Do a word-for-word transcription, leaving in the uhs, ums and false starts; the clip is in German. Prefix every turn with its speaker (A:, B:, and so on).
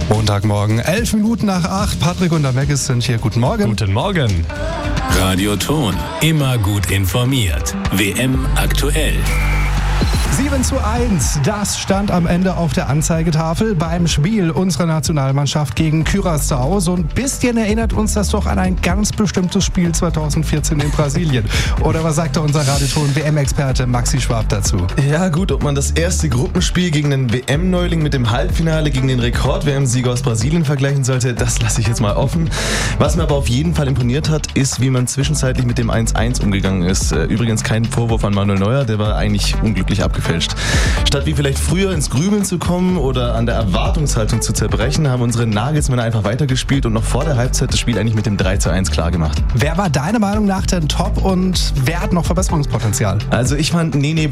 A: Montagmorgen, elf Minuten nach acht. Patrick und der Meggis sind hier. Guten Morgen.
B: Guten Morgen.
C: Radioton. Immer gut informiert. W M aktuell.
A: sieben zu eins, das stand am Ende auf der Anzeigetafel beim Spiel unserer Nationalmannschaft gegen Curaçao. So ein bisschen erinnert uns das doch an ein ganz bestimmtes Spiel zweitausendvierzehn in Brasilien. Oder was sagt da unser Radioton-W M-Experte Maxi Schwab dazu?
D: Ja gut, ob man das erste Gruppenspiel gegen den W M-Neuling mit dem Halbfinale gegen den Rekord-W M-Sieger aus Brasilien vergleichen sollte, das lasse ich jetzt mal offen. Was mir aber auf jeden Fall imponiert hat, ist, wie man zwischenzeitlich mit dem eins eins umgegangen ist. Übrigens kein Vorwurf an Manuel Neuer, der war eigentlich unglücklich abgefälscht. Statt wie vielleicht früher ins Grübeln zu kommen oder an der Erwartungshaltung zu zerbrechen, haben unsere Nagelsmänner einfach weitergespielt und noch vor der Halbzeit das Spiel eigentlich mit dem drei zu eins klar gemacht.
A: Wer war deiner Meinung nach denn top und wer hat noch Verbesserungspotenzial?
D: Also ich fand Nene